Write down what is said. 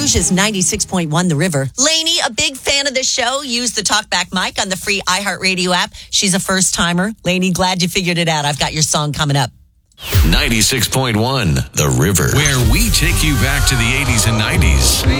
Rouge is 96.1 The River. Lainey, a big fan of the show, use the TalkBack mic on the free iHeartRadio app. She's a first-timer. Lainey, glad you figured it out. I've got your song coming up. 96.1 The River, where we take you back to the 80s and 90s.